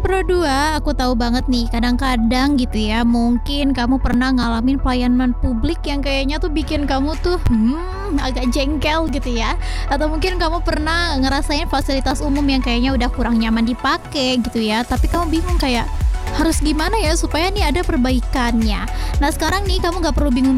Pro 2, aku tahu banget nih, kadang-kadang gitu ya, mungkin kamu pernah ngalamin pelayanan publik yang kayaknya tuh bikin kamu tuh, agak jengkel gitu ya. Atau mungkin kamu pernah ngerasain fasilitas umum yang kayaknya udah kurang nyaman dipakai gitu ya, tapi kamu bingung kayak, harus gimana ya supaya nih ada perbaikannya. Nah sekarang nih kamu nggak perlu bingung